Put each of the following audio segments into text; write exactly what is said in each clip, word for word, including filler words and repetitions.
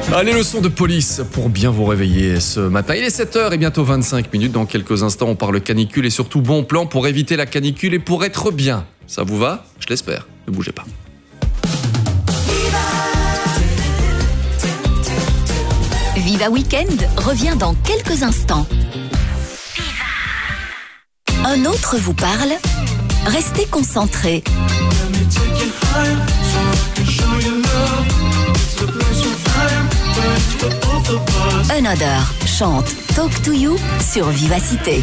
Allez, le son de Police pour bien vous réveiller ce matin. Il est sept heures et bientôt vingt-cinq minutes. Dans quelques instants, on parle canicule et surtout bon plan pour éviter la canicule et pour être bien. Ça vous va ? Je l'espère. Ne bougez pas. Viva Weekend revient dans quelques instants. Un autre vous parle ? Restez concentrés. Another chante Talk to You sur Vivacité.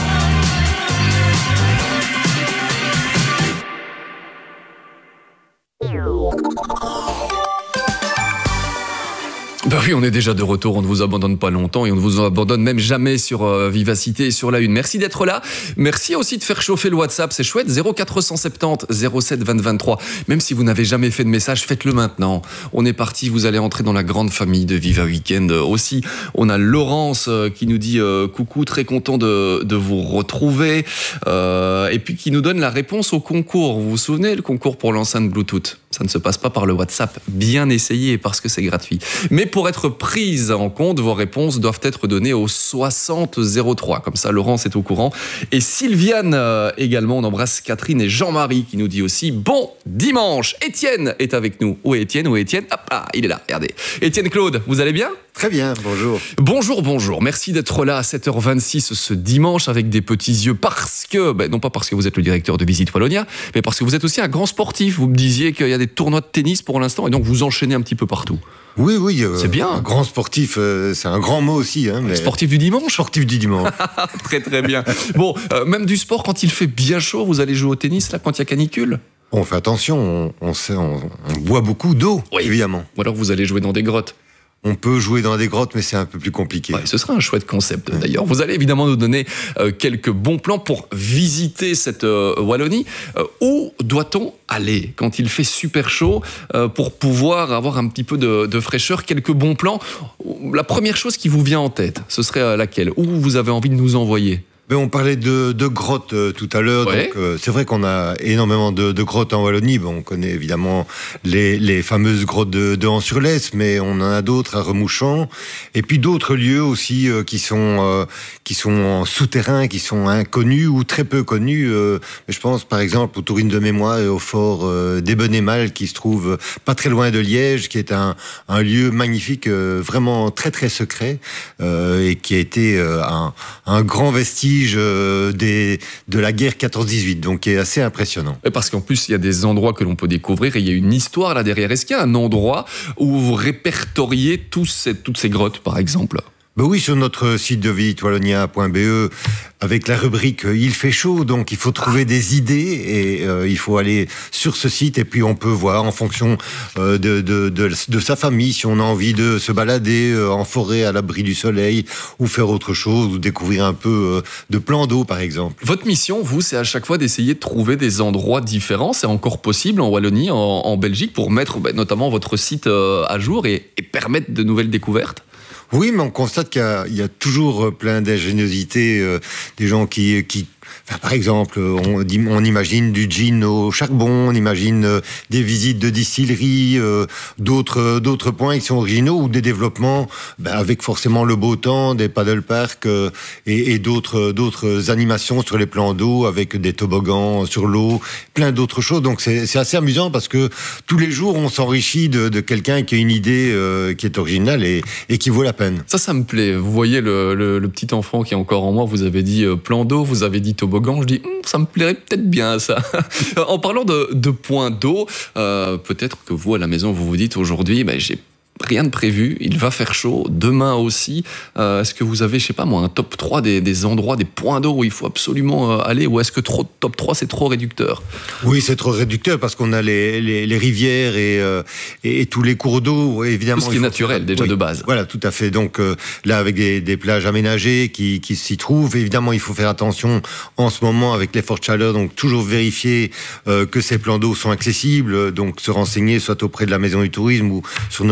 Ben oui, on est déjà de retour, on ne vous abandonne pas longtemps et on ne vous abandonne même jamais sur euh, Vivacité et sur la Une. Merci d'être là. Merci aussi de faire chauffer le WhatsApp, c'est chouette. zéro quatre cent soixante-dix zéro sept vingt vingt-trois. Même si vous n'avez jamais fait de message, faites-le maintenant. On est parti, vous allez entrer dans la grande famille de Viva Weekend. Aussi, on a Laurence euh, qui nous dit euh, coucou, très content de, de vous retrouver. Euh, et puis qui nous donne la réponse au concours. Vous vous souvenez, le concours pour l'enceinte Bluetooth ? Ça ne se passe pas par le WhatsApp. Bien essayé parce que c'est gratuit. Mais pour être prise en compte, vos réponses doivent être données au soixante zéro trois. Comme ça, Laurence est au courant. Et Sylviane euh, également. On embrasse Catherine et Jean-Marie qui nous dit aussi bon dimanche. Étienne est avec nous. Où est Étienne ? Où est Étienne ? Hop là, il est là. Regardez. Étienne Claude, vous allez bien ? Très bien, bonjour. Bonjour, bonjour. Merci d'être là à sept heures vingt-six ce dimanche avec des petits yeux parce que, ben non pas parce que vous êtes le directeur de Visite Wallonia, mais parce que vous êtes aussi un grand sportif. Vous me disiez qu'il y a des tournois de tennis pour l'instant et donc vous enchaînez un petit peu partout. Oui, oui. Euh, c'est bien. Un grand sportif, euh, c'est un grand mot aussi. Hein, mais... Sportif du dimanche ? Sportif du dimanche. Très, très bien. Bon, euh, même du sport, quand il fait bien chaud, vous allez jouer au tennis, là, quand il y a canicule ? On fait attention, on, on, sait, on, on boit beaucoup d'eau, oui. Évidemment. Ou alors vous allez jouer dans des grottes ? On peut jouer dans des grottes, mais c'est un peu plus compliqué. Ouais, ce sera un chouette concept, d'ailleurs. Vous allez évidemment nous donner euh, quelques bons plans pour visiter cette euh, Wallonie. Euh, où doit-on aller quand il fait super chaud euh, pour pouvoir avoir un petit peu de, de fraîcheur ? Quelques bons plans. La première chose qui vous vient en tête, ce serait euh, laquelle ? Où vous avez envie de nous envoyer ? Ben, on parlait de, de grottes euh, tout à l'heure, ouais. donc euh, c'est vrai qu'on a énormément de, de grottes en Wallonie. Ben, on connaît évidemment les, les fameuses grottes de, de Hans-sur-Lesse, mais on en a d'autres à Remouchant, et puis d'autres lieux aussi euh, qui sont euh, qui sont souterrains, qui sont inconnus ou très peu connus. Euh, je pense par exemple aux Tourines de Mémoire et au fort euh, d'Ebenémal qui se trouve pas très loin de Liège, qui est un, un lieu magnifique, euh, vraiment très très secret, euh, et qui a été euh, un, un grand vestige Des, de la guerre quatorze dix-huit, donc qui est assez impressionnant. Et parce qu'en plus, il y a des endroits que l'on peut découvrir et il y a une histoire là derrière. Est-ce qu'il y a un endroit où vous répertoriez tous ces, toutes ces grottes, par exemple ? Ben oui, sur notre site de visite wallonia point b e, avec la rubrique « Il fait chaud », donc il faut trouver des idées et euh, il faut aller sur ce site et puis on peut voir en fonction euh, de, de, de, de sa famille si on a envie de se balader euh, en forêt à l'abri du soleil ou faire autre chose ou découvrir un peu euh, de plans d'eau par exemple. Votre mission, vous, c'est à chaque fois d'essayer de trouver des endroits différents. C'est encore possible en Wallonie, en, en Belgique, pour mettre ben, notamment votre site euh, à jour et, et permettre de nouvelles découvertes ? Oui, mais on constate qu'il y a, il y a toujours plein d'ingéniosité, euh, des gens qui, qui Enfin, par exemple, on, on imagine du gin au charbon, on imagine euh, des visites de distilleries, euh, d'autres, d'autres points qui sont originaux ou des développements ben, avec forcément le beau temps, des paddle parks euh, et, et d'autres, d'autres animations sur les plans d'eau avec des toboggans sur l'eau, plein d'autres choses. Donc c'est, c'est assez amusant parce que tous les jours on s'enrichit de, de quelqu'un qui a une idée euh, qui est originale et, et qui vaut la peine. Ça, ça me plaît. Vous voyez le, le, le petit enfant qui est encore en moi, vous avez dit euh, plan d'eau, vous avez dit toboggan, je dis hm, ça me plairait peut-être bien ça. En parlant de, de points d'eau, euh, peut-être que vous à la maison vous vous dites aujourd'hui ben, j'ai rien de prévu, il va faire chaud, demain aussi. Euh, est-ce que vous avez, je sais pas moi, un top trois des, des endroits, des points d'eau où il faut absolument euh, aller, ou est-ce que trop, top trois c'est trop réducteur ? Oui, c'est trop réducteur parce qu'on a les, les, les rivières et, euh, et, et tous les cours d'eau, évidemment. Tout ce qui est naturel, faire... déjà oui, de base. Voilà, tout à fait. Donc euh, là, avec des, des plages aménagées qui, qui s'y trouvent, évidemment, il faut faire attention en ce moment avec les fortes chaleurs, donc toujours vérifier euh, que ces plans d'eau sont accessibles, donc se renseigner soit auprès de la Maison du Tourisme ou sur notre site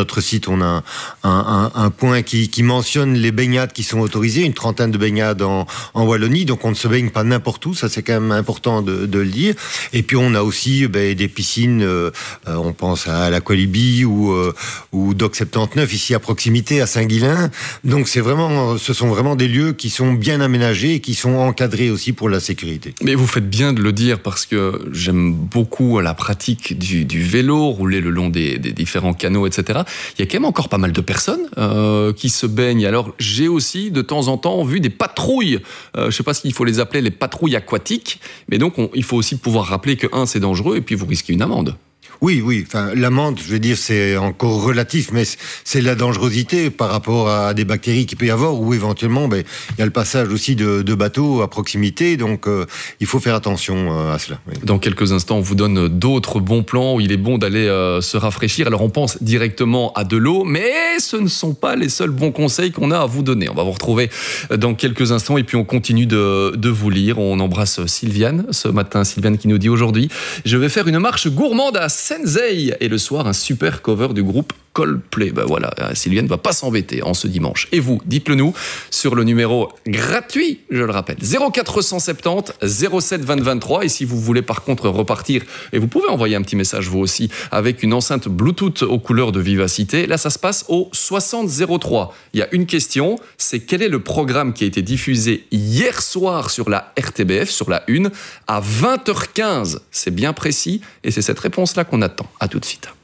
site, on a un, un, un point qui, qui mentionne les baignades qui sont autorisées, une trentaine de baignades en, en Wallonie, donc on ne se baigne pas n'importe où, ça c'est quand même important de, de le dire. Et puis on a aussi ben, des piscines, euh, on pense à l'Aqualibi ou, euh, ou Dock soixante-dix-neuf ici à proximité, à Saint-Guilain. Donc c'est vraiment, ce sont vraiment des lieux qui sont bien aménagés et qui sont encadrés aussi pour la sécurité. Mais vous faites bien de le dire parce que j'aime beaucoup la pratique du, du vélo, rouler le long des, des différents canaux, et cetera. Il y a quand même encore pas mal de personnes euh, qui se baignent. Alors j'ai aussi de temps en temps vu des patrouilles. Euh, je ne sais pas s'il faut les appeler les patrouilles aquatiques, mais donc on, il faut aussi pouvoir rappeler que un, c'est dangereux et puis vous risquez une amende. Oui, oui. Enfin, l'amende, je veux dire, c'est encore relatif, mais c'est la dangerosité par rapport à des bactéries qu'il peut y avoir, ou éventuellement, ben, il y a le passage aussi de, de bateaux à proximité, donc euh, il faut faire attention euh, à cela. Oui. Dans quelques instants, on vous donne d'autres bons plans où il est bon d'aller euh, se rafraîchir. Alors, on pense directement à de l'eau, mais ce ne sont pas les seuls bons conseils qu'on a à vous donner. On va vous retrouver dans quelques instants, et puis on continue de, de vous lire. On embrasse Sylviane ce matin, Sylviane qui nous dit aujourd'hui, je vais faire une marche gourmande à Sensei, et le soir un super cover du groupe Coldplay. Ben voilà, Sylviane ne va pas s'embêter en ce dimanche. Et vous, dites-le nous sur le numéro gratuit, je le rappelle, zéro quatre cent soixante-dix zéro sept vingt vingt-trois. Et si vous voulez par contre repartir, et vous pouvez envoyer un petit message vous aussi avec une enceinte Bluetooth aux couleurs de Vivacité, là ça se passe au soixante zéro trois. Il y a une question, c'est quel est le programme qui a été diffusé hier soir sur la R T B F, sur la une, à vingt heures quinze. C'est bien précis et c'est cette réponse-là qu'on attend. À tout de suite.